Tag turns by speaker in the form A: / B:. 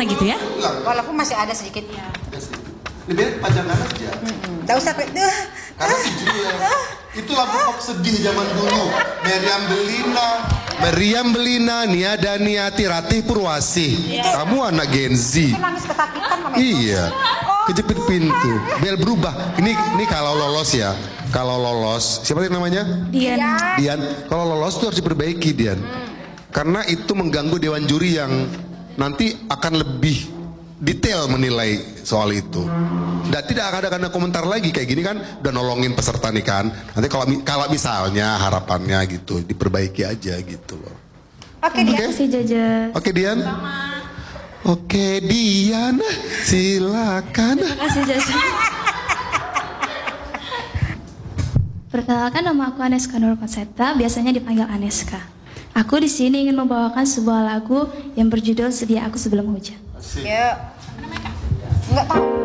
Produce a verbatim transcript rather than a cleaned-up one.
A: gitu ya?
B: Walaupun masih ada sedikit.
C: Lebih baik panjangkan aja.
B: Tidak usah.
C: Karena jujur itu lagu pop sedih zaman dulu. Meriam Belina, Meriam Belina, Niada Niati, Ratih Purwasih. Kamu anak Gen Z.
B: Itu nangis kesakitan Mama.
C: Iya. Kejepit pintu. Bel berubah. Ini ini kalau lolos ya. Kalau lolos, siapa sih namanya?
D: Dian.
C: Dian. Kalau lolos tuh harus diperbaiki, Dian. Karena itu mengganggu dewan juri yang nanti akan lebih detail menilai soal itu. Dan tidak akan ada komentar lagi kayak gini kan udah nolongin peserta nih kan. Nanti kalau kalau misalnya harapannya gitu diperbaiki aja gitu loh.
B: Oke Dian.
D: Terima kasih Jaja.
C: Oke Dian. Oke Dian, silakan.
D: Terima kasih Jaja. Perkenalkan, nama aku Aneska Nur Konsepta, biasanya dipanggil Aneska. Aku di sini ingin membawakan sebuah lagu yang berjudul Sedia Aku Sebelum Hujan.
B: Yuk. Enggak tahu.